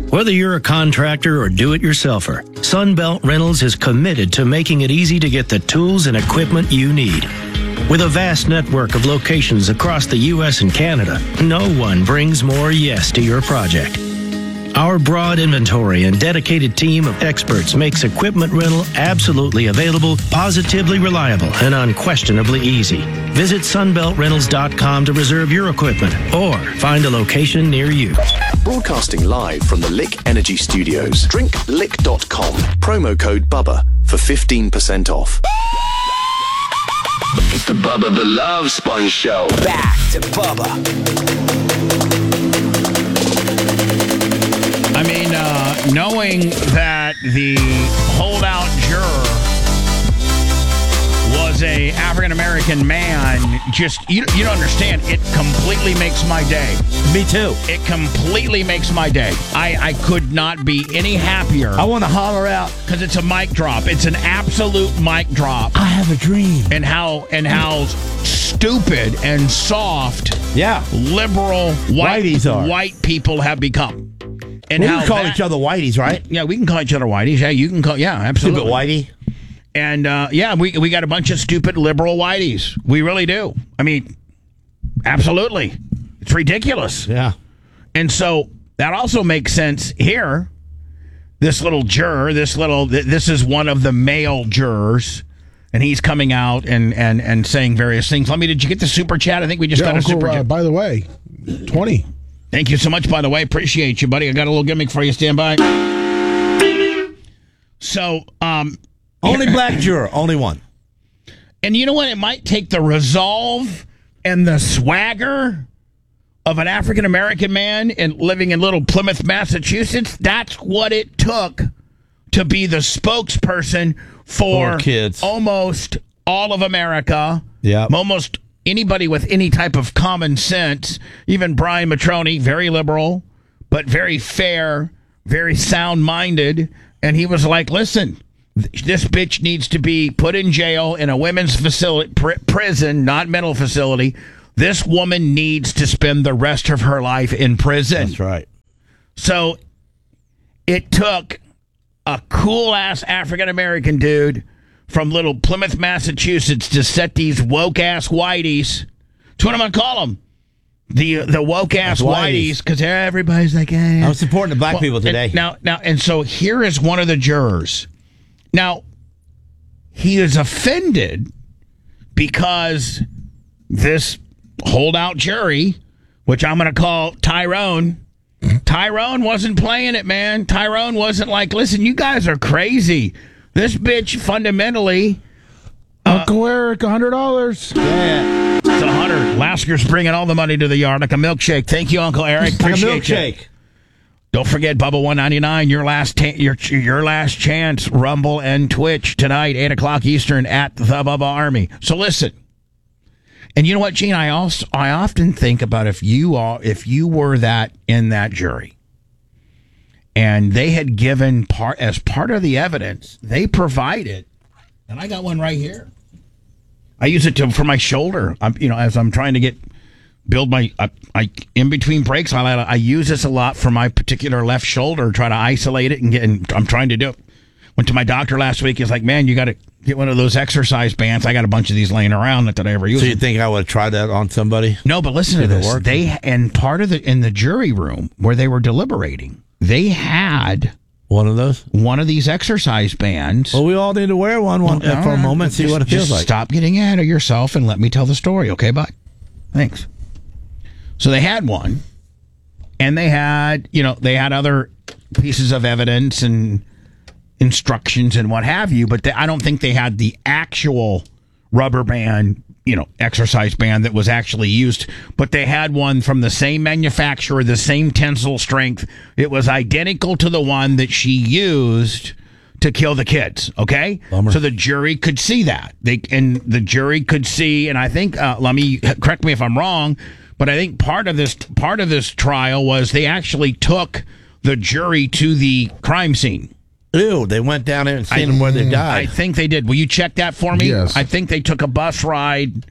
Whether you're a contractor or do-it-yourselfer, Sunbelt Rentals is committed to making it easy to get the tools and equipment you need. With a vast network of locations across the U.S. and Canada, no one brings more yes to your project. Our broad inventory and dedicated team of experts makes equipment rental absolutely available, positively reliable, and unquestionably easy. Visit sunbeltrentals.com to reserve your equipment or find a location near you. Broadcasting live from the Lick Energy Studios. DrinkLick.com. Promo code BUBBA for 15% off. It's the Bubba the Love Sponge Show. Back to Bubba. I mean, knowing that the holdout juror was a African-American man, just, you don't understand. It completely makes my day. Me too. It completely makes my day. I could not be any happier. I want to holler out. Because it's a mic drop. It's an absolute mic drop. I have a dream. And how stupid and soft liberal white people have become. And we how can call each other whiteys, right? Yeah, we can call each other whiteys. Yeah, you can call. Yeah, absolutely. Stupid whitey. And we got a bunch of stupid liberal whiteys. We really do. I mean, absolutely, it's ridiculous. Yeah. And so that also makes sense here. This little juror, this is one of the male jurors, and he's coming out and saying various things. Did you get the super chat? I think we just got a super chat. By the way, 20. Thank you so much, by the way. Appreciate you, buddy. I got a little gimmick for you. Stand by. So, only black juror, only one. And you know what? It might take the resolve and the swagger of an African-American man living in little Plymouth, Massachusetts. That's what it took to be the spokesperson for kids. Almost all of America. Yeah. Almost anybody with any type of common sense. Even Brian Matroni, very liberal, but very fair, very sound-minded. And he was like, listen, this bitch needs to be put in jail in a women's facility, prison, not mental facility. This woman needs to spend the rest of her life in prison. That's right. So it took a cool-ass African-American dude from little Plymouth, Massachusetts to set these woke-ass whiteys. That's what I'm going to call them. The woke-ass whiteys, because everybody's like, hey. I'm supporting the black people today. And so here is one of the jurors. Now, he is offended because this holdout jury, which I'm going to call Tyrone wasn't playing it, man. Tyrone wasn't like, listen, you guys are crazy. This bitch fundamentally... Uncle Eric, $100. Yeah. It's 100. Lasker's bringing all the money to the yard like a milkshake. Thank you, Uncle Eric. Appreciate you. Don't forget, Bubba 199, your last chance, Rumble and Twitch tonight, 8 o'clock Eastern at the Bubba Army. So listen. And you know what, Gene? I often think about if you were that in that jury, and they had given as part of the evidence, they provided, and I got one right here. I use it for my shoulder. As I'm trying to build my in between breaks. I use this a lot for my particular left shoulder. Try to isolate it and I'm trying to do it. Went to my doctor last week. He's like, man, you got to get one of those exercise bands. I got a bunch of these laying around. Not that I ever use. So you think I would have tried that on somebody? No, but listen to this. In the jury room where they were deliberating, they had one of these exercise bands. Well, we all need to wear one for a moment, see what it feels like. Stop getting ahead of yourself and let me tell the story, okay, bud? Thanks. So they had one, and they had other pieces of evidence and instructions and what have you, but I don't think they had the actual rubber band, exercise band that was actually used, but they had one from the same manufacturer, the same tensile strength. It was identical to the one that she used to kill the kids, okay? Bummer. So the jury could see that. The jury could see, and I think, correct me if I'm wrong, but I think part of this trial was they actually took the jury to the crime scene. Ew, they went down there and seen them where they died. I think they did. Will you check that for me? Yes. I think they took a bus ride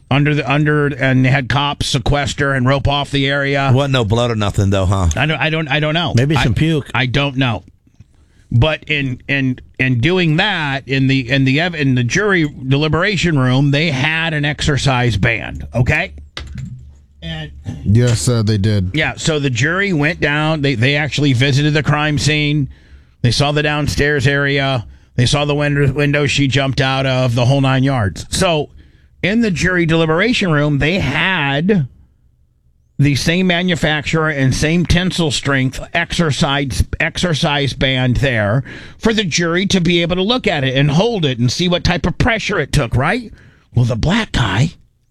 under, and they had cops sequester and rope off the area. Wasn't no blood or nothing though, huh? I don't know. Maybe some puke. I don't know. But in doing that in the jury deliberation room, they had an exercise band. Okay. And yes, they did. Yeah. So the jury went down. They actually visited the crime scene. They saw the downstairs area. They saw the window she jumped out of, the whole 9 yards. So in the jury deliberation room, they had the same manufacturer and same tensile strength exercise band there for the jury to be able to look at it and hold it and see what type of pressure it took, right? Well, the black guy,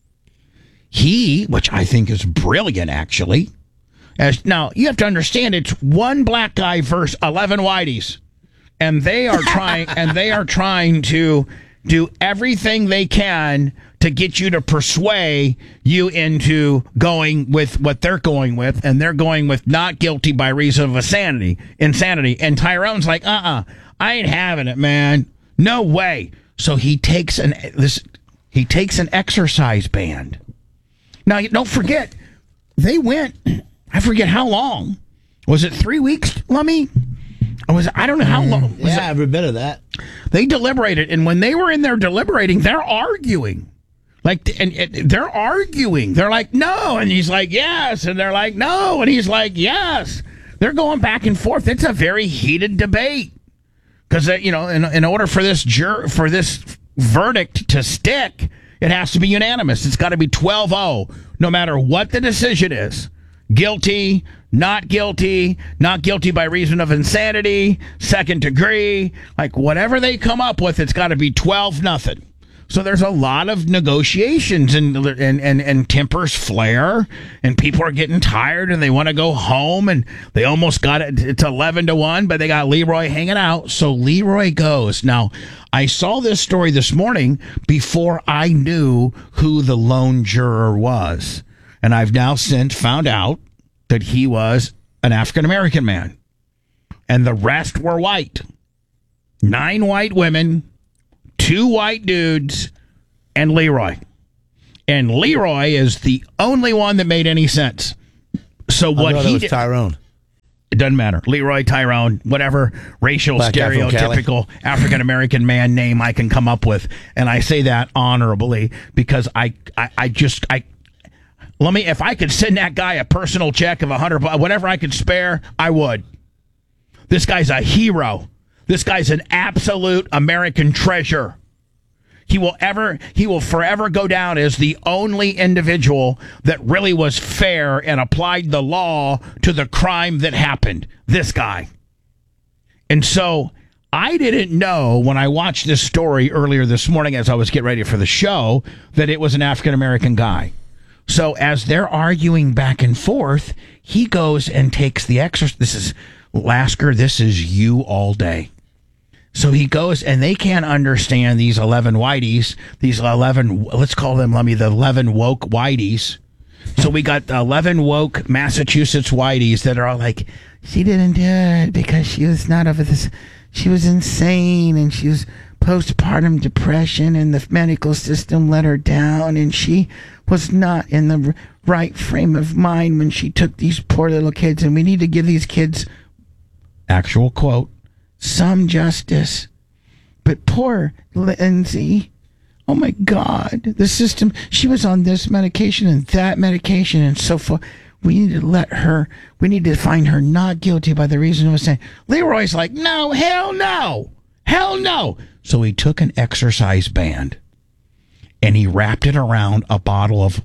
which I think is brilliant, actually. Now, you have to understand, it's one black guy versus 11 whiteys. And they are trying to do everything they can to get you to persuade you into going with what they're going with, and they're going with not guilty by reason of insanity. And Tyrone's like, I ain't having it, man. No way. So he takes an exercise band. Now, don't forget, they went, I forget how long. Was it 3 weeks, Lummy? I don't know how long. Every bit of that. They deliberated, and when they were in there deliberating, they're arguing. And they're arguing. They're like, no. And he's like, yes. And they're like, no. And he's like, yes. They're going back and forth. It's a very heated debate. Because, in order for this verdict to stick, it has to be unanimous. It's got to be 12-0, no matter what the decision is. Guilty, not guilty by reason of insanity, second degree, like whatever they come up with, it's got to be 12-0. So there's a lot of negotiations and tempers flare, and people are getting tired and they want to go home, and they almost got it. It's 11-1, but they got Leroy hanging out. So Leroy goes. Now, I saw this story this morning before I knew who the lone juror was. And I've now since found out that he was an African-American man. And the rest were white. 9 white women, 2 white dudes, and Leroy. And Leroy is the only one that made any sense. So what he did... Tyrone. It doesn't matter. Leroy, Tyrone, whatever racial, Black stereotypical African-American man name I can come up with. And I say that honorably because if I could send that guy a personal check of $100, whatever I could spare, I would. This guy's a hero. This guy's an absolute American treasure. He will forever go down as the only individual that really was fair and applied the law to the crime that happened. This guy. And so I didn't know when I watched this story earlier this morning as I was getting ready for the show that it was an African-American guy. So as they're arguing back and forth, he goes and takes the exercise. This is Lasker. This is you all day. So he goes, and they can't understand these 11 whiteys, these 11, let's call them, the 11 woke whiteys. So we got 11 woke Massachusetts whiteys that are all like, she didn't do it because she was not over this. She was insane, and she was postpartum depression, and the medical system let her down, and she was not in the right frame of mind when she took these poor little kids, and we need to give these kids, actual quote, some justice. But poor Lindsay, oh my God, the system, she was on this medication and that medication and so forth. We need to find her not guilty by the reason of saying. Leroy's like, no, hell no. Hell no. So he took an exercise band and he wrapped it around a bottle of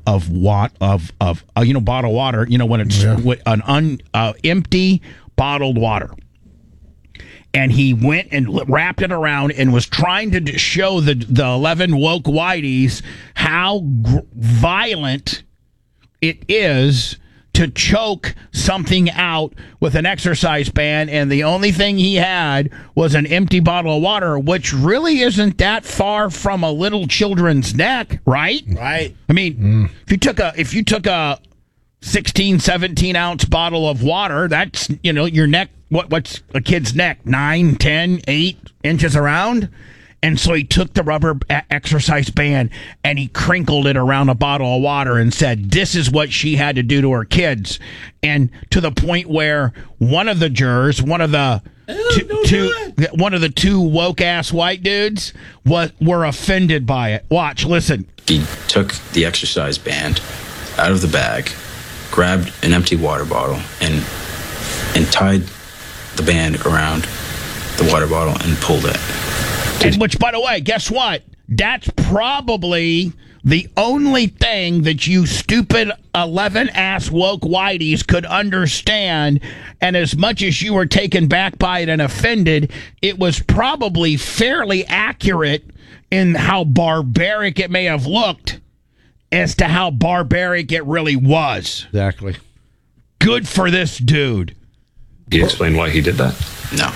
bottled water, when it's an empty bottled water. And he went and wrapped it around and was trying to show the 11 woke whiteys how violent it is to choke something out with an exercise band, and the only thing he had was an empty bottle of water, which really isn't that far from a little children's neck, right? Right. I mean, if you took a 16, 17 ounce bottle of water, that's, your neck, what's a kid's neck? 9, 10, 8 inches around? And so he took the rubber exercise band and he crinkled it around a bottle of water and said, this is what she had to do to her kids. And to the point where one of the jurors, one of the two woke ass white dudes were offended by it. Watch, listen. He took the exercise band out of the bag, grabbed an empty water bottle, and tied the band around the water bottle and pulled it. And which, by the way, guess what? That's probably the only thing that you stupid 11-ass woke whiteys could understand. And as much as you were taken back by it and offended, it was probably fairly accurate in how barbaric it may have looked as to how barbaric it really was. Exactly. Good for this dude. Did he explain why he did that? No.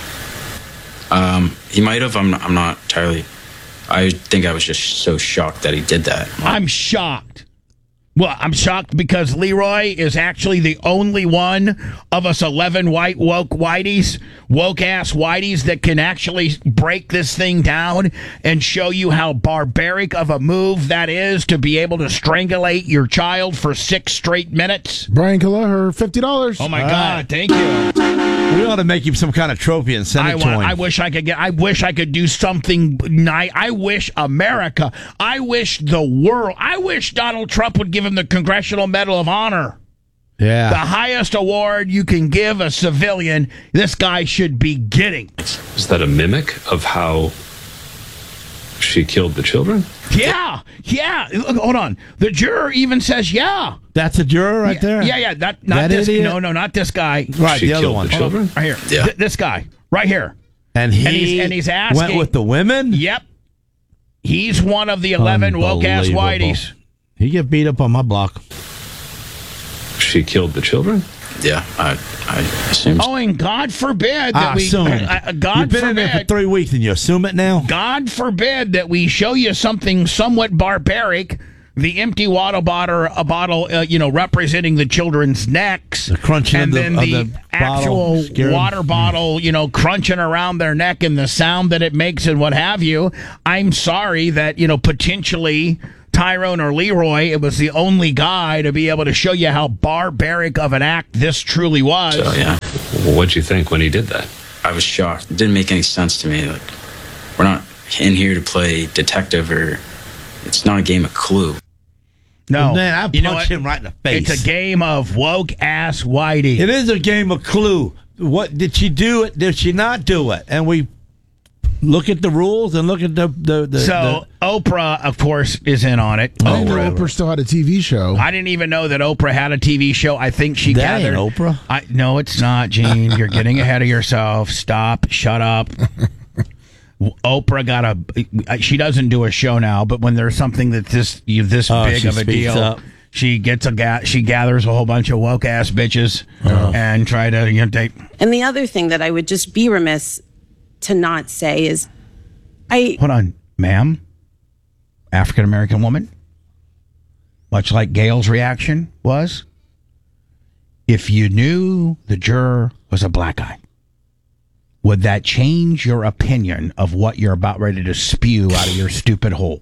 He might have. I'm not entirely. I think I was just so shocked that he did that. I'm shocked. Well, I'm shocked because Leroy is actually the only one of us 11 woke ass whiteys that can actually break this thing down and show you how barbaric of a move that is to be able to strangulate your child for 6 straight minutes. Brian Kelleher, $50. Oh my God! Thank you. We ought to make him some kind of trophy and send it to him. I wish I could do something nice. I wish America. I wish the world. I wish Donald Trump would give him the Congressional Medal of Honor. Yeah. The highest award you can give a civilian, this guy should be getting. Is that a mimic of how she killed the children? Yeah. Look, hold on. The juror even says, yeah. That's a juror right there? Yeah. Not That this. idiot? No, not this guy. Right, She the other killed one. the children? Right here. Yeah. This guy. Right here. And he's asking. went with the women? Yep. He's one of the 11 woke-ass Unbelievable. whiteys. He get beat up on my block. She killed the children? Yeah, I assume. Oh, and God forbid that we. assume. God You've been in there for forbid. 3 weeks and you assume it now? God forbid that we show you something somewhat barbaric. The empty water bottle, representing the children's necks, The crunching and of the- then of the the actual bottle. Scare 'em. water bottle, crunching around their neck and the sound that it makes and what have you. I'm sorry that potentially Tyrone or Leroy, it was the only guy to be able to show you how barbaric of an act this truly was. So, yeah, What'd you think when he did that? I was shocked. It didn't make any sense to me. Like, we're not in here to play detective, or it's not a game of Clue. No, Man, I you know punched what? him right in the face. It's a game of woke ass whitey. It is a game of Clue. What did she do it? Did she not do it? And we look at the rules and look at the Oprah, of course, is in on it. I didn't know Oprah still had a TV show. I didn't even know that Oprah had a TV show. I think she That ain't gathered. Oprah. No, it's not, Gene. You're getting ahead of yourself. Stop. Shut up. Oprah got she doesn't do a show now, but when there's something that's this big she of a speaks deal, up. she gets she gathers a whole bunch of woke ass bitches and try to take. And the other thing that I would just be remiss to not say is, Hold on, ma'am. African American woman. Much like Gail's reaction was, if you knew the juror was a black guy, would that change your opinion of what you're about ready to spew out of your stupid hole?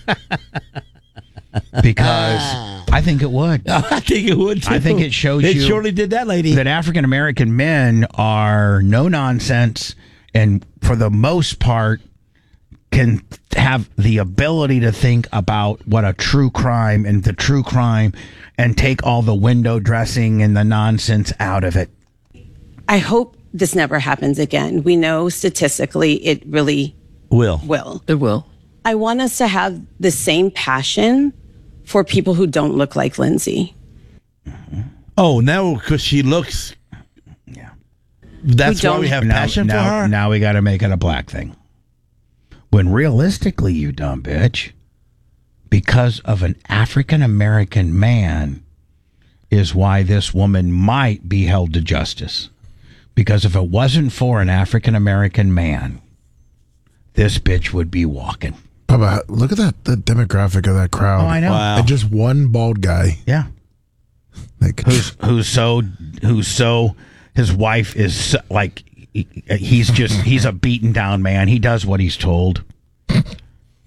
Because I think it would. I think it would, too. I think it shows It you surely did that, lady. that African American men are no nonsense and for the most part can have the ability to think about what a true crime and the true crime and take all the window dressing and the nonsense out of it. I hope this never happens again. We know statistically it really will. It will. I want us to have the same passion for people who don't look like Lindsay. Oh, now because she looks. Yeah. That's why we have passion for her? Now we got to make it a black thing. When realistically, you dumb bitch, because of an African American man is why this woman might be held to justice. Because if it wasn't for an African American man, this bitch would be walking. Papa, look at that, the demographic of that crowd. Oh, I know. Wow. And just one bald guy. Yeah. Like, Who's so his wife is so, like he's a beaten down man. He does what he's told.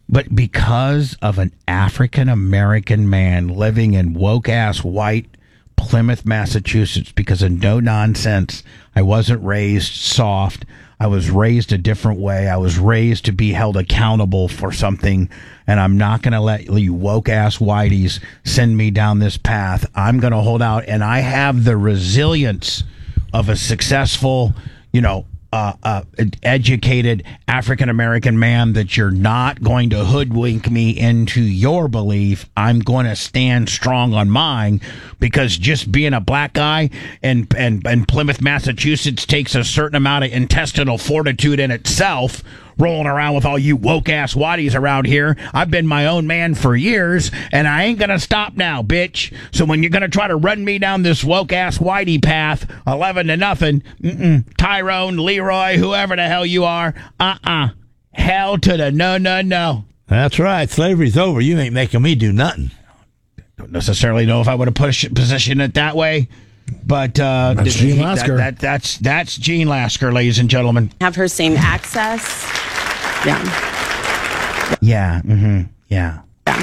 But because of an African American man living in woke ass white Plymouth, Massachusetts, because of no nonsense, I wasn't raised soft. I was raised a different way. I was raised to be held accountable for something, and I'm not going to let you woke ass whiteys send me down this path. I'm going to hold out, and I have the resilience of a successful, educated African American man that you're not going to hoodwink me into your belief. I'm going to stand strong on mine, because just being a black guy and Plymouth, Massachusetts takes a certain amount of intestinal fortitude in itself. Rolling around with all you woke ass whiteys around here. I've been my own man for years, and I ain't gonna stop now, bitch. So when you're gonna try to run me down this woke ass whitey path, 11-0, Tyrone, Leroy, whoever the hell you are, hell to the no. That's right. Slavery's over. You ain't making me do nothing. Don't necessarily know if I would have positioned it that way. But that's Gene Lasker. That's Gene Lasker, ladies and gentlemen. Have her same access. Yeah. Yeah. Mm-hmm. Yeah.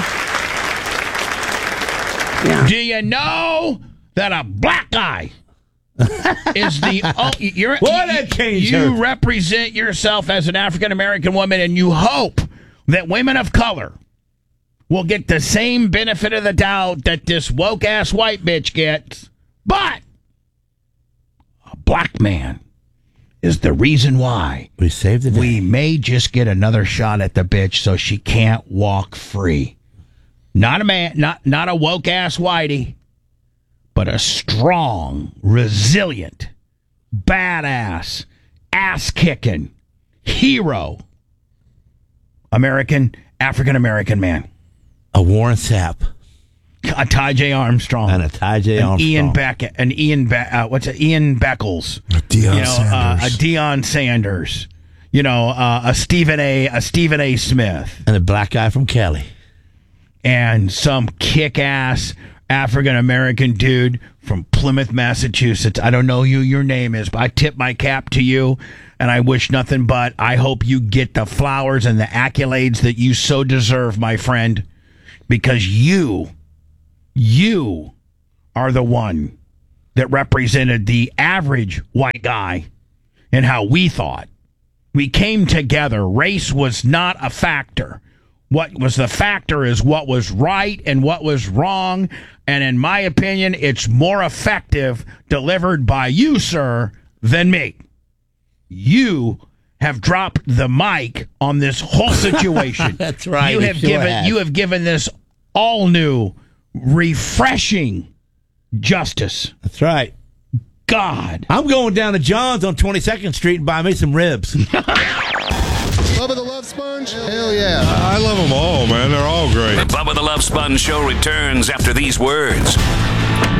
Yeah. Do you know that a black guy is the you represent yourself as an African American woman, and you hope that women of color will get the same benefit of the doubt that this woke ass white bitch gets, but a black man is the reason why we saved the day. We may just get another shot at the bitch so she can't walk free. Not a man, not a woke ass whitey, but a strong, resilient, badass, ass kicking hero African American man. A Warren Sapp. A Ty J. Armstrong. And a Ty J. Armstrong. Ian Beckles. A Deion Sanders. A Deion Sanders. A Stephen A. Smith. And a black guy from Cali. And some kick-ass African-American dude from Plymouth, Massachusetts. I don't know who your name is, but I tip my cap to you, and I wish nothing but I hope you get the flowers and the accolades that you so deserve, my friend, because you are the one that represented the average white guy and how we thought. We came together. Race was not a factor. What was the factor is what was right and what was wrong. And in my opinion, it's more effective delivered by you, sir, than me. You have dropped the mic on this whole situation. That's right. You have given this all new, refreshing justice. That's right. God. I'm going down to John's on 22nd Street and buy me some ribs. Bubba the Love Sponge? Hell yeah. I love them all, man. They're all great. The Bubba the Love Sponge Show returns after these words.